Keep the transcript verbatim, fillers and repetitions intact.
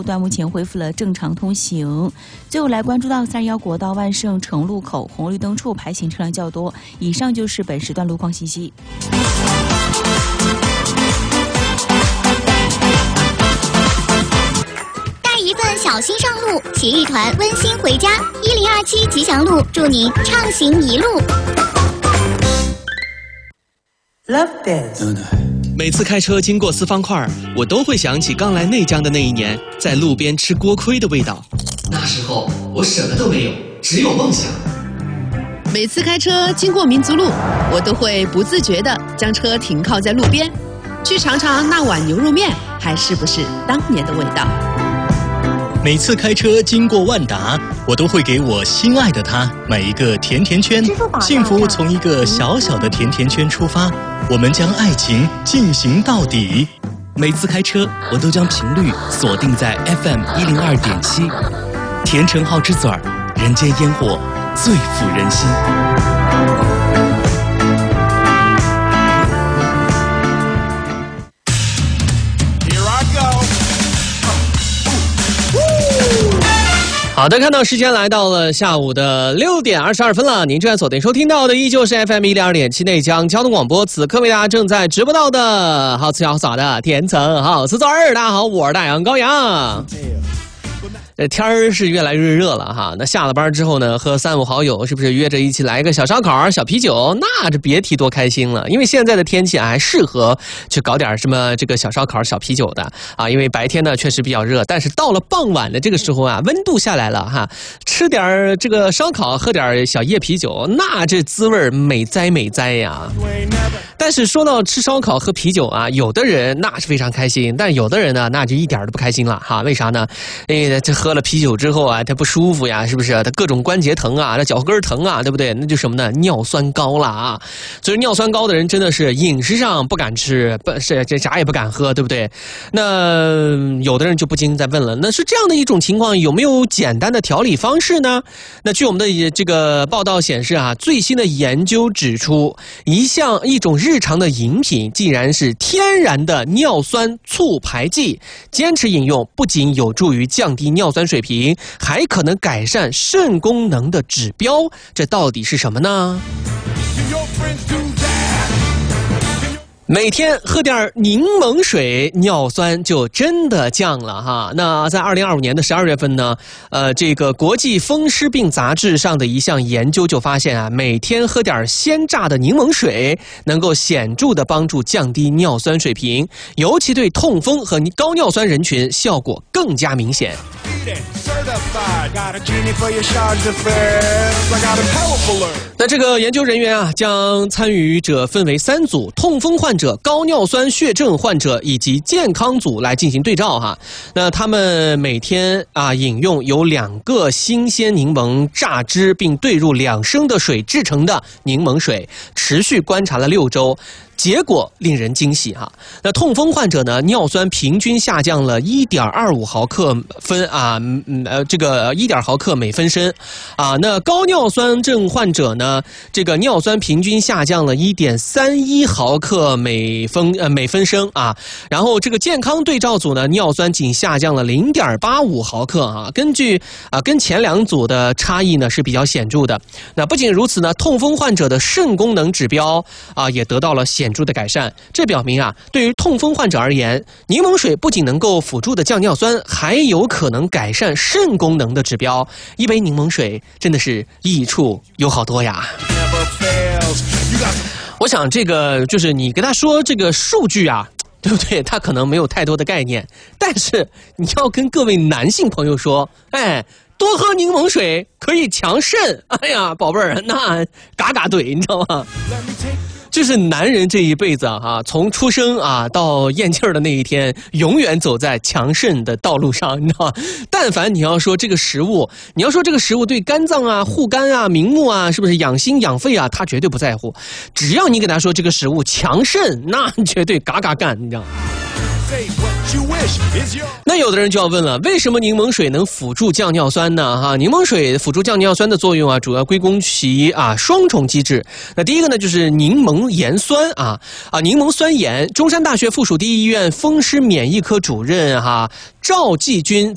段目前恢复了正常通行。最后来关注到三十一国道万盛城路口红绿灯处排行车辆较多。以上就是本时段路况信息。 一份小心上路，骑一团温馨回家。一零二七吉祥路，祝您畅行一路。 Love dance。 每次开车经过四方块，我都会想起刚来内江的那一年，在路边吃锅盔的味道。那时候我什么都没有，只有梦想。 每次开车经过民族路，我都会不自觉地将车停靠在路边，去尝尝那碗牛肉面还是不是当年的味道。 每次开车经过万达，我都会给我心爱的他买一个甜甜圈。幸福从一个小小的甜甜圈出发，我们将爱情进行到底。 每次开车，我都将频率锁定在 F M 一零二点七，甜橙好之嘴儿，人间烟火最抚人心。好的，看到时间来到了下午的六点二十二分了，您正在锁定收听到的依旧是 F M 一零二点七内江交通广播，此刻为大家正在直播到的好吃好耍的甜橙好吃嘴儿。大家好，我是大洋高阳。这天儿是越来越热了哈，那下了班之后呢，和三五好友是不是约着一起来个小烧烤、小啤酒？那这别提多开心了。因为现在的天气还适合去搞点什么这个小烧烤、小啤酒的啊。因为白天呢确实比较热，但是到了傍晚的这个时候啊，温度下来了哈，吃点这个烧烤，喝点小夜啤酒，那这滋味美哉美哉呀。但是说到吃烧烤喝啤酒啊，有的人那是非常开心，但有的人呢那就一点都不开心了哈。为啥呢？因为这喝了啤酒之后啊，他不舒服呀，是不是？他各种关节疼啊，他脚跟疼啊，对不对？那就什么呢？尿酸高了啊！所以尿酸高的人真的是饮食上不敢吃，不是这啥也不敢喝，对不对？那有的人就不禁在问了，那是这样的一种情况，有没有简单的调理方式呢？那据我们的这个报道显示啊，最新的研究指出，一项一种日常的饮品竟然是天然的尿酸促排剂，坚持饮用不仅有助于降低尿酸水平，还可能改善肾功能的指标，这到底是什么呢？每天喝点柠檬水，尿酸就真的降了哈。那在二零二五年的十二月份呢，呃，这个国际风湿病杂志上的一项研究就发现啊，每天喝点鲜榨的柠檬水，能够显著的帮助降低尿酸水平，尤其对痛风和高尿酸人群效果更加明显。那这个研究人员啊，将参与者分为三组：痛风患者、高尿酸血症患者以及健康组来进行对照哈。那他们每天啊饮用由两个新鲜柠檬榨汁并兑入两升的水制成的柠檬水，持续观察了六周。结果令人惊喜哈！那痛风患者呢，尿酸平均下降了 一点二五毫克分啊，嗯呃，这个一点毫克每分升啊。那高尿酸症患者呢，这个尿酸平均下降了 一点三一毫克每分呃每分升啊。然后这个健康对照组呢，尿酸仅下降了 零点八五毫克啊。根据啊跟前两组的差异呢是比较显著的。那不仅如此呢，痛风患者的肾功能指标啊也得到了显显著的改善，这表明啊，对于痛风患者而言，柠檬水不仅能够辅助的降尿酸，还有可能改善肾功能的指标。一杯柠檬水真的是益处有好多呀。我想这个就是你跟他说这个数据啊，对不对？他可能没有太多的概念，但是你要跟各位男性朋友说，哎，多喝柠檬水可以强肾。哎呀，宝贝儿，那嘎嘎怼，你知道吗？就是男人这一辈子啊，哈，从出生啊到咽气儿的那一天，永远走在强肾的道路上，你知道吗？但凡你要说这个食物，你要说这个食物对肝脏啊、护肝啊、明目啊，是不是养心养肺啊，他绝对不在乎。只要你给他说这个食物强肾，那绝对嘎嘎干，你知道吗？那有的人就要问了，为什么柠檬水能辅助降尿酸呢？哈，柠檬水辅助降尿酸的作用啊，主要归功其啊双重机制。那第一个呢，就是柠檬盐酸啊啊柠檬酸盐。中山大学附属第一医院风湿免疫科主任哈赵继军